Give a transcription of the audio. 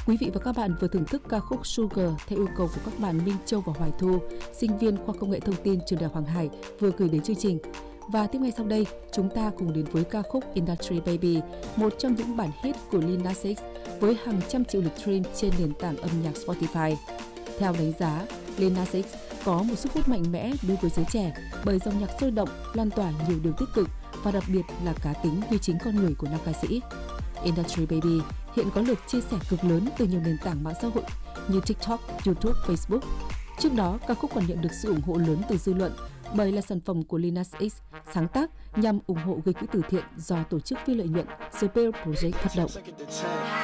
Quý vị và các bạn vừa thưởng thức ca khúc Sugar theo yêu cầu của các bạn Minh Châu và Hoài Thu, sinh viên khoa công nghệ thông tin trường Đại học Hoàng Hải vừa gửi đến chương trình. Và tiếp ngay sau đây, chúng ta cùng đến với ca khúc Industry Baby, một trong những bản hit của Lil Nas X với hàng trăm triệu lượt stream trên nền tảng âm nhạc Spotify. Theo đánh giá, Lil Nas X có một sức hút mạnh mẽ đối với giới trẻ bởi dòng nhạc sôi động, lan tỏa nhiều điều tích cực và đặc biệt là cá tính như chính con người của nam ca sĩ. Industry Baby hiện có lượt chia sẻ cực lớn từ nhiều nền tảng mạng xã hội như TikTok, YouTube, Facebook. Trước đó, ca khúc còn nhận được sự ủng hộ lớn từ dư luận bởi là sản phẩm của Lil Nas X sáng tác nhằm ủng hộ gây quỹ từ thiện do tổ chức phi lợi nhuận The Pearl Project phát động.